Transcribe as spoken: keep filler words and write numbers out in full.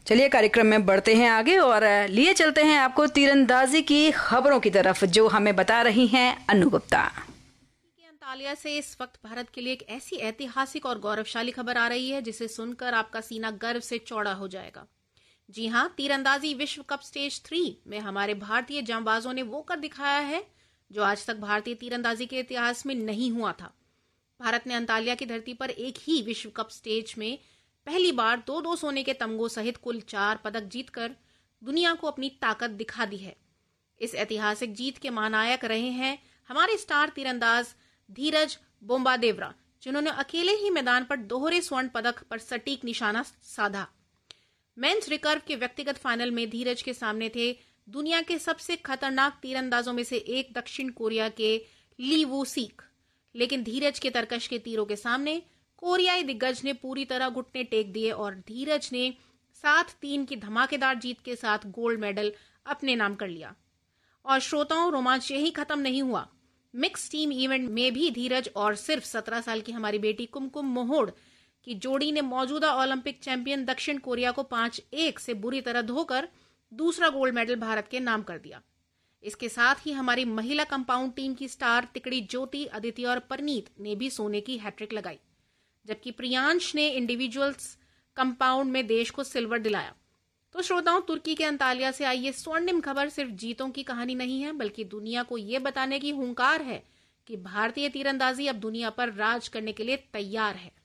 चलिए कार्यक्रम में बढ़ते हैं आगे और लिए चलते हैं आपको तीरंदाजी की खबरों की तरफ, जो हमें बता रही हैं अनु गुप्ता। अंताल्या से इस वक्त भारत के लिए एक ऐसी ऐतिहासिक और गौरवशाली खबर आ रही है जिसे सुनकर आपका सीना गर्व से चौड़ा हो जाएगा। जी हां, तीरंदाजी विश्व कप स्टेज थ्री में हमारे भारतीय जांबाजों ने वो कर दिखाया है जो आज तक भारतीय तीरंदाजी के इतिहास में नहीं हुआ था। भारत ने अंताल्या की धरती पर एक ही विश्व कप स्टेज में पहली बार दो दो सोने के तमगों सहित कुल चार पदक जीतकर दुनिया को अपनी ताकत दिखा दी है। इस ऐतिहासिक जीत के महानायक रहे हैं हमारे स्टार तीरंदाज धीरज बोम्बादेवरा, जिन्होंने अकेले ही मैदान पर दोहरे स्वर्ण पदक पर सटीक निशाना साधा। मेंस रिकर्व के व्यक्तिगत फाइनल में धीरज के सामने थे दुनिया के सबसे खतरनाक तीरंदाजों में से एक दक्षिण कोरिया के ली वू सीक, लेकिन धीरज के तरकश के तीरों के सामने कोरियाई दिग्गज ने पूरी तरह घुटने टेक दिए और धीरज ने सात तीन की धमाकेदार जीत के साथ गोल्ड मेडल अपने नाम कर लिया। और श्रोताओं, रोमांच यही खत्म नहीं हुआ। मिक्स टीम इवेंट में भी धीरज और सिर्फ सत्रह साल की हमारी बेटी कुमकुम मोहोड़ की जोड़ी ने मौजूदा ओलंपिक चैंपियन दक्षिण कोरिया को पांच एक से बुरी तरह धोकर दूसरा गोल्ड मेडल भारत के नाम कर दिया। इसके साथ ही हमारी महिला कंपाउंड टीम की स्टार तिकड़ी ज्योति, अदिति और परनीत ने भी सोने की हैट्रिक लगाई, जबकि प्रियांश ने इंडिविजुअल्स कंपाउंड में देश को सिल्वर दिलाया। तो श्रोताओं, तुर्की के अंताल्या से आई ये स्वर्णिम खबर सिर्फ जीतों की कहानी नहीं है, बल्कि दुनिया को ये बताने की हुंकार है कि भारतीय तीरंदाजी अब दुनिया पर राज करने के लिए तैयार है।